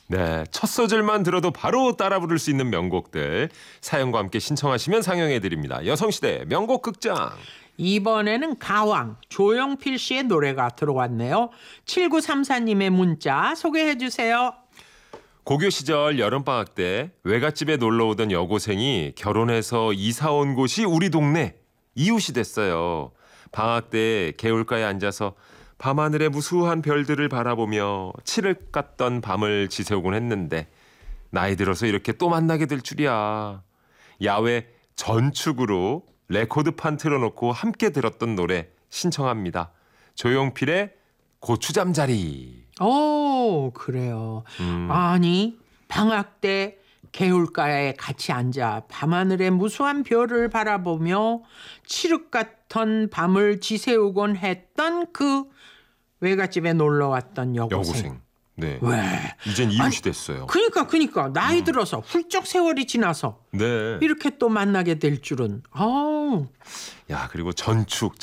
네, 첫 소절만 들어도 바로 따라 부를 수 있는 명곡들 사연과 함께 신청하시면 상영해드립니다. 여성시대 명곡 극장. 이번에는 가왕 조용필 씨의 노래가 들어왔네요. 7934님의 문자 소개해 주세요. 고교 시절 여름방학 때 외갓집에 놀러오던 여고생이 결혼해서 이사 온 곳이 우리 동네 이웃이 됐어요. 방학 때 개울가에 앉아서 밤하늘의 무수한 별들을 바라보며 칠흑 같던 밤을 지새우곤 했는데 나이 들어서 이렇게 또 만나게 될 줄이야. 야외 전축으로 레코드판 틀어놓고 함께 들었던 노래 신청합니다. 조용필의 고추잠자리. 오, 그래요. 아니, 방학 때 개울가에 같이 앉아 밤하늘의 무수한 별을 바라보며 칠흑 같은 밤을 지새우곤 했던 그 외갓집에 놀러 왔던 여고생. 네. 왜? 이젠 이웃이 아니, 됐어요. 그러니까 나이 들어서 훌쩍 세월이 지나서 네. 이렇게 또 만나게 될 줄은. 아우. 야, 그리고 전축